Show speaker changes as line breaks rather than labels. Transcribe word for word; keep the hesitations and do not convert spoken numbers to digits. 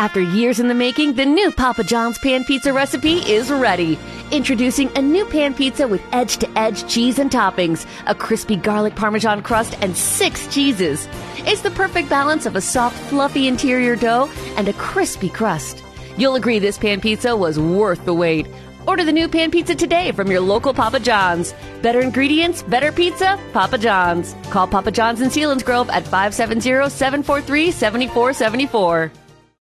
After years in the making, the new Papa John's Pan Pizza recipe is ready. Introducing a new pan pizza with edge-to-edge cheese and toppings, a crispy garlic parmesan crust, and six cheeses. It's the perfect balance of a soft, fluffy interior dough and a crispy crust. You'll agree this pan pizza was worth the wait. Order the new pan pizza today from your local Papa John's. Better ingredients, better pizza, Papa John's. Call Papa John's in Selinsgrove at five seven zero, seven four three, seven four seven four.